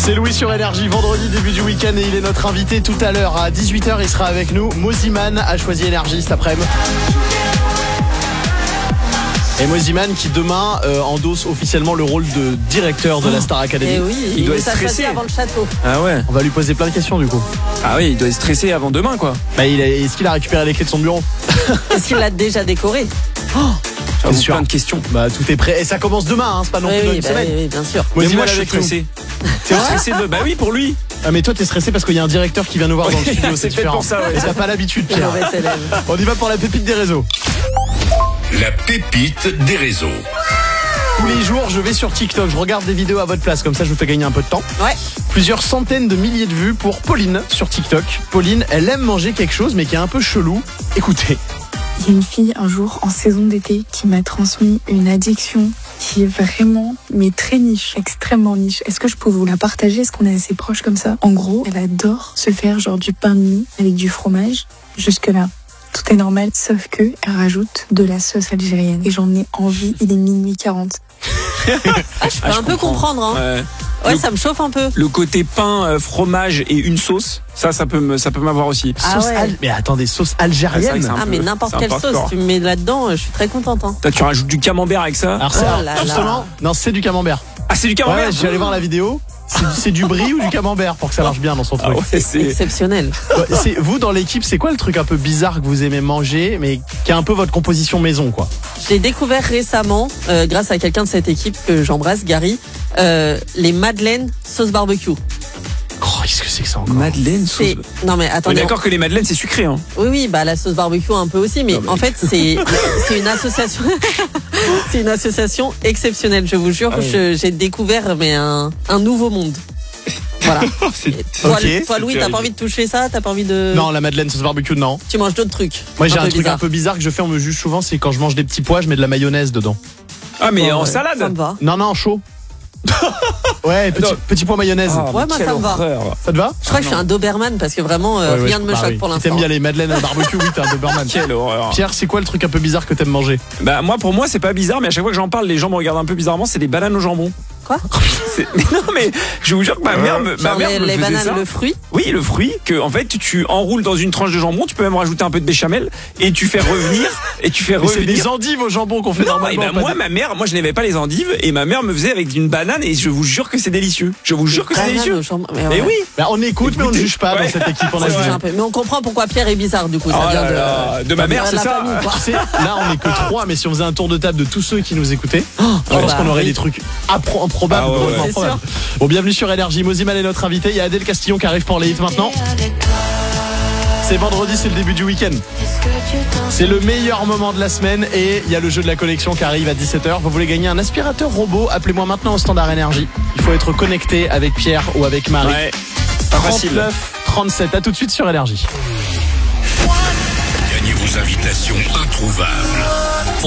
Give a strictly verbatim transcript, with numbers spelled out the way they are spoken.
C'est Louis sur Énergie, vendredi, début du week-end, et il est notre invité tout à l'heure à dix-huit heures. Il sera avec nous. Moziman a choisi Énergie cet après-midi. Et Moziman qui demain euh, endosse officiellement le rôle de directeur de la Star Academy. Et oui, il, il doit être stressé avant le château. Ah ouais. On va lui poser plein de questions du coup. Ah oui, il doit être stressé avant demain quoi. Bah, il a, est-ce qu'il a récupéré les clés de son bureau? Est-ce qu'il l'a déjà décoré? Oh, T'es sûr? Plein de questions. Bah tout est prêt. Et ça commence demain, hein, c'est pas non Oui, plus dans oui, une bah, semaine. oui, oui, bien sûr. Mais Moziman moi je suis avec nous. stressé. T'es stressé de... Bah oui, pour lui. Ah mais toi t'es stressé parce qu'il y a un directeur qui vient nous voir dans le studio. C'est peut-être différent. pour ça, ouais. Et t'as pas l'habitude, Le Pierre. mauvais élève. On y va pour la pépite des réseaux. La pépite des réseaux. Tous les jours, je vais sur TikTok, je regarde des vidéos à votre place, comme ça je vous fais gagner un peu de temps. Ouais. Plusieurs centaines de milliers de vues pour Pauline sur TikTok. Pauline, elle aime manger quelque chose mais qui est un peu chelou. Écoutez. Il y a une fille un jour en saison d'été qui m'a transmis une addiction qui est vraiment, mais très niche, extrêmement niche. Est-ce que je peux vous la partager? Est-ce qu'on est assez proches comme ça? En gros, elle adore se faire genre du pain de mie avec du fromage. Jusque là, tout est normal, sauf que elle rajoute de la sauce algérienne. Et j'en ai envie, il est minuit quarante. Ah, je peux Ah, je un peu comprends. comprendre. Hein. Ouais. Ouais, Le- ça me chauffe un peu. Le côté pain, euh, fromage et une sauce, ça, ça peut me, ça peut m'avoir aussi. Ah Sauce ouais. al- Mais attendez, sauce Ah, c'est vrai algérienne. que c'est un Ah, peu- mais n'importe c'est un quelle peu sauce, hardcore. tu me mets là-dedans, je suis très contente. Hein. Toi, tu rajoutes du camembert avec ça. Alors c'est Oh un- là là. justement, non, c'est du camembert. Ah, c'est du Ouais, camembert. ouais, je suis allé voir la vidéo. C'est, c'est du brie ou du camembert pour que ça marche bien dans son Ah truc. ouais, c'est. Exceptionnel. Ouais, c'est, vous dans l'équipe, c'est quoi le truc un peu bizarre que vous aimez manger, mais qui est un peu votre composition maison, quoi? J'ai découvert récemment, euh, grâce à quelqu'un de cette équipe que j'embrasse, Gary, euh, les madeleines sauce barbecue. Oh, qu'est-ce que c'est que ça encore? Madeleine, sauce. C'est... Non mais On est attendez. d'accord que les madeleines c'est sucré hein. Oui, oui, bah la sauce barbecue un peu aussi, mais, Non, mais- en fait c'est c'est une association, c'est une association exceptionnelle. Je vous jure, Ah oui. je- j'ai découvert mais un un nouveau monde. Voilà. C'est- Et Toi, Ok. toi Louis, t'as pas envie de toucher ça? T'as pas envie de... Non, la madeleine sauce barbecue, non. Tu manges d'autres trucs. Moi, j'ai un, peu truc bizarres. un peu bizarre que je fais, on me juge souvent, c'est quand je mange des petits pois, je mets de la mayonnaise dedans. Ah mais Oh, en ouais, Ça salade. me va. Non, non, chaud. Ouais, petit, Non. petit pois mayonnaise. Ah, Ouais, mais moi, quelle ça me va. horreur. Ça te va? Je crois que je suis un Doberman parce que vraiment euh, Ouais, ouais, rien je- ne me bah choque oui. pour Si l'instant. t'aimes bien les madeleines à barbecue, oui, t'es un Doberman. Quelle horreur. Pierre, c'est quoi le truc un peu bizarre que t'aimes manger? Bah moi pour moi c'est pas bizarre mais à chaque fois que j'en parle les gens me regardent un peu bizarrement, c'est des bananes au jambon. Quoi? C'est- Mais non mais je vous jure que ma mère me, ma Genre mère les, me les faisait bananes, ça. le fruit. Oui, le fruit que en fait tu enroules dans une tranche de jambon, tu peux même rajouter un peu de béchamel et tu fais revenir et tu fais Mais c'est revenir. des endives au jambon qu'on fait Non, et normalement. ben pas moi des- ma mère, moi je n'avais pas les endives et ma mère me faisait avec une banane et je vous jure que c'est délicieux. Je vous jure que c'est Bananes délicieux. au jambon. Mais Mais ouais. oui. Bah, on écoute, mais on ne juge pas Ouais. dans cette équipe. On a C'est Je jugé. sais un peu. Mais on comprend pourquoi Pierre est bizarre du coup. Ça Oh vient là de, là, de ma mère, de c'est la ça. famille, quoi. Tu sais, là on est que trois, mais si on faisait un tour de table de tous ceux qui nous écoutaient, je pense bah, qu'on aurait oui. des trucs appro- improbables. Ah ouais, complètement ouais. improbables. Bon, bienvenue sur Énergie. Moziman est notre invité. Il y a Adèle Castillon qui arrive pour les hits maintenant. C'est vendredi, c'est le début du week-end. C'est le meilleur moment de la semaine et il y a le jeu de la collection qui arrive à dix-sept heures. Vous voulez gagner un aspirateur robot? Appelez-moi maintenant au standard Énergie. Il faut être connecté avec Pierre ou avec Marie. Ouais. Pas facile. trente-neuf trente-sept. À tout de suite sur Énergie. Gagnez vos invitations introuvables.